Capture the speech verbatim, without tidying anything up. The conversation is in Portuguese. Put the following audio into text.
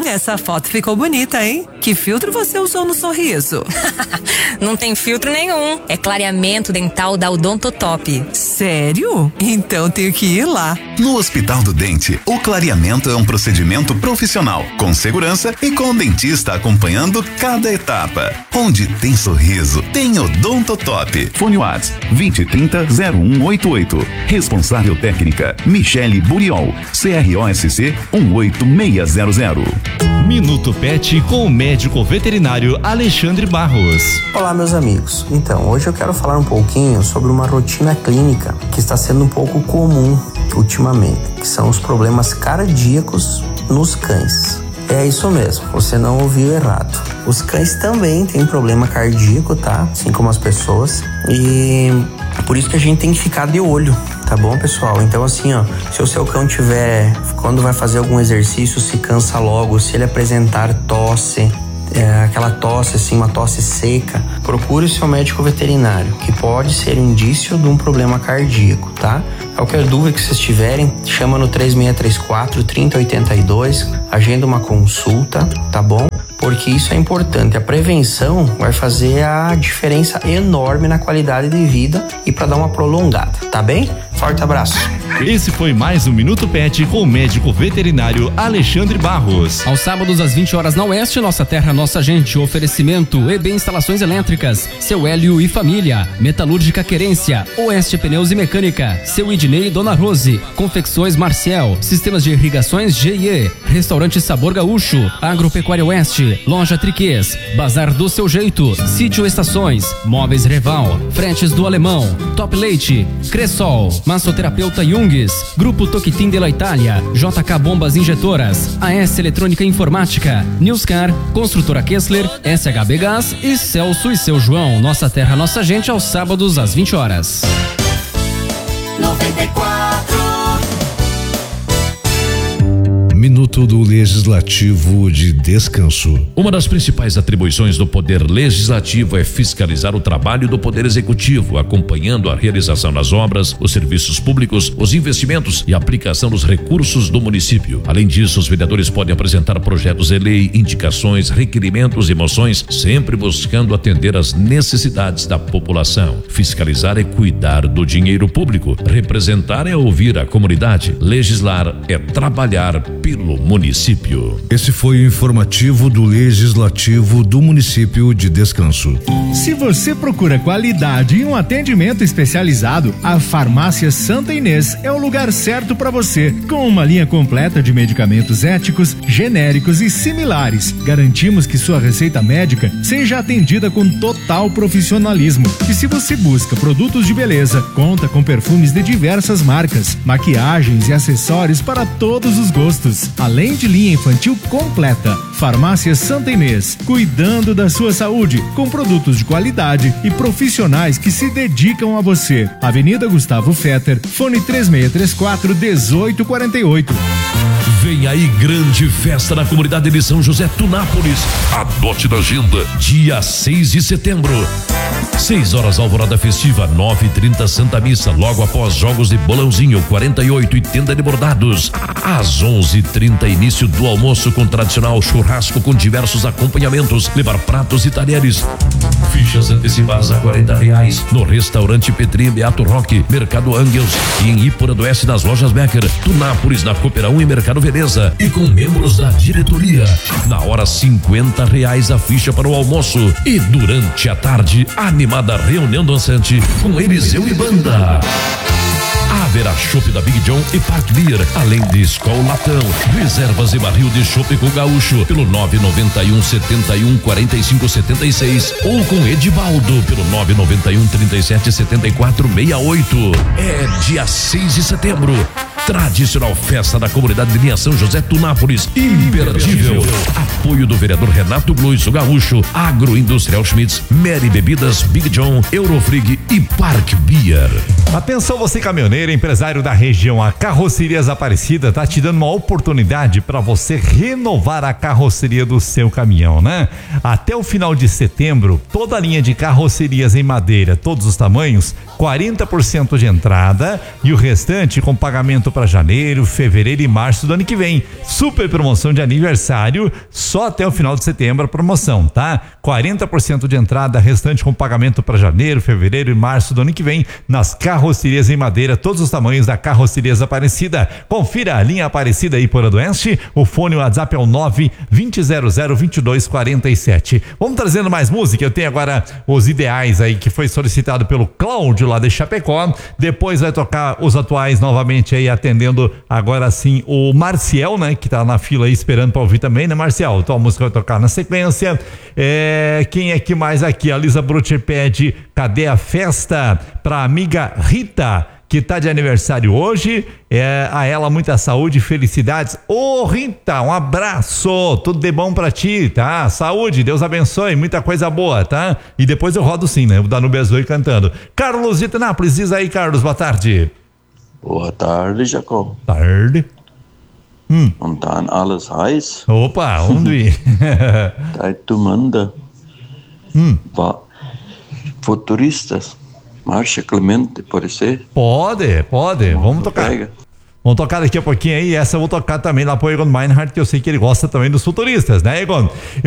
essa foto ficou bonita, hein? Que filtro você usou no sorriso? Não tem filtro nenhum. É clareamento dental da Odontotop. Sério? Então tenho que ir lá. No Hospital do Dente, o clareamento é um procedimento profissional, com segurança e com o dentista acompanhando cada etapa. Onde tem sorriso, tem Odontotop. Fone WhatsApp vinte trinta zero um oito oito. Responsável técnica Michele Buriol. C R O S C um oito seis zero zero. Minuto Pet com o médico veterinário Alexandre Barros. Olá, meus amigos. Então, hoje eu quero falar um pouquinho sobre uma rotina clínica que está sendo um pouco comum ultimamente, que são os problemas cardíacos nos cães. É isso mesmo, você não ouviu errado. Os cães também têm problema cardíaco, tá? Assim como as pessoas. E por isso que a gente tem que ficar de olho, tá bom, pessoal? Então, assim, ó, se o seu cão tiver, quando vai fazer algum exercício, se cansa logo, se ele apresentar tosse, é, aquela tosse, assim, uma tosse seca, procure o seu médico veterinário, que pode ser um indício de um problema cardíaco, tá? Qualquer dúvida que vocês tiverem, chama no três seis três quatro, três zero oito dois, agenda uma consulta, tá bom? Porque isso é importante. A prevenção vai fazer a diferença enorme na qualidade de vida e para dar uma prolongada, tá bem? Forte abraço. Esse foi mais um Minuto Pet com o médico veterinário Alexandre Barros. Aos sábados às vinte horas na Oeste, Nossa Terra, Nossa Gente. Oferecimento E B Instalações Elétricas, Seu Hélio e Família, Metalúrgica Querência, Oeste Pneus e Mecânica, Seu Idnei e Dona Rose, Confecções Marcial, Sistemas de Irrigações G I E, Restaurante Sabor Gaúcho, Agropecuária Oeste, Loja Triquês, Bazar do Seu Jeito, Sítio Estações, Móveis Reval, Fretes do Alemão, Top Leite, Cressol, Massoterapeuta Jungs, Grupo Toquitim de la Itália, J K Bombas Injetoras, A S Eletrônica e Informática, Newscar, Construtora Kessler, S H B Gás e Celso e Seu João. Nossa Terra, Nossa Gente, aos sábados às vinte horas. noventa e quatro. Minuto do Legislativo de Descanso. Uma das principais atribuições do Poder Legislativo é fiscalizar o trabalho do Poder Executivo, acompanhando a realização das obras, os serviços públicos, os investimentos e a aplicação dos recursos do município. Além disso, os vereadores podem apresentar projetos de lei, indicações, requerimentos e moções, sempre buscando atender às necessidades da população. Fiscalizar é cuidar do dinheiro público. Representar é ouvir a comunidade. Legislar é trabalhar pelo município. Esse foi o informativo do Legislativo do município de Descanso. Se você procura qualidade e um atendimento especializado, a Farmácia Santa Inês é o lugar certo para você. Com uma linha completa de medicamentos éticos, genéricos e similares, garantimos que sua receita médica seja atendida com total profissionalismo. E se você busca produtos de beleza, conta com perfumes de diversas marcas, maquiagens e acessórios para todos os gostos. Além de linha infantil completa, Farmácia Santa Inês, cuidando da sua saúde, com produtos de qualidade e profissionais que se dedicam a você. Avenida Gustavo Fetter, fone três seis três quatro, um oito quatro oito. Vem aí grande festa na comunidade de São José Tunápolis. Adote na agenda, dia seis de setembro. seis horas alvorada festiva, nove e trinta Santa Missa, logo após jogos de bolãozinho, quarenta e oito e tenda de bordados. Às onze e trinta início do almoço com tradicional churrasco com diversos acompanhamentos, levar pratos e talheres. Fichas antecipadas a quarenta reais no restaurante Petri, Beato Roque, Mercado Angels e em Ípora do Oeste nas lojas Becker, Tunápolis na Cooperão e Mercado Veneza e com membros da diretoria. Na hora cinquenta reais a ficha para o almoço e durante a tarde animada reunião dançante com Eliseu e banda. Haverá chopp da Big John e Park Beer, além de Skol Latão, reservas e barril de chopp com gaúcho pelo nove nove um, setenta e um, quarenta e cinco, setenta e seis ou com Edivaldo pelo nove nove um, trinta e sete, setenta e quatro, sessenta e oito. É dia seis de setembro. Tradicional festa da comunidade de linha São José Tunápolis, imperdível. Apoio do vereador Renato Blues, o Gaúcho, Agroindustrial Schmitz, Mary Bebidas, Big John, Eurofrig e Park Beer. Atenção você caminhoneiro, empresário da região, a Carrocerias Aparecida tá te dando uma oportunidade para você renovar a carroceria do seu caminhão, né? Até o final de setembro, toda a linha de carrocerias em madeira, todos os tamanhos, quarenta por cento de entrada e o restante com pagamento para janeiro, fevereiro e março do ano que vem. Super promoção de aniversário, só até o final de setembro a promoção, tá? quarenta por cento de entrada, restante com pagamento para janeiro, fevereiro e março do ano que vem nas carrocerias em madeira, todos os tamanhos da Carrocerias Aparecida. Confira a linha Aparecida aí por Oeste. O fone o WhatsApp é o nove vinte zero zero vinte e dois quarenta e sete. Vamos trazendo mais música. Eu tenho agora os ideais aí que foi solicitado pelo Cláudio lá de Chapecó. Depois vai tocar os atuais novamente aí, atendendo agora sim o Marcial, né? Que tá na fila aí esperando pra ouvir também, né, Marcial? Então a música vai tocar na sequência. É, quem é que mais aqui? A Lisa Brutcher pede Cadê a Festa? Pra amiga Rita, que tá de aniversário hoje. É, a ela muita saúde e felicidades. Ô Rita, um abraço, tudo de bom pra ti, tá? Saúde, Deus abençoe, muita coisa boa, tá? E depois eu rodo sim, né? O Danube Azul cantando. Carlos de Tanápolis, diz aí, Carlos, boa tarde. Boa tarde, Jacob. Tarde. Hum. Und dann alles heiß. Opa, onde? Daí tu manda. Hum. Futuristas. Marcha Clemente, pode ser? Pode, pode. Vamos tocar. Pega. Vamos tocar daqui a pouquinho aí. Essa eu vou tocar também lá pro Egon Meinhardt, que eu sei que ele gosta também dos futuristas, né, Egon?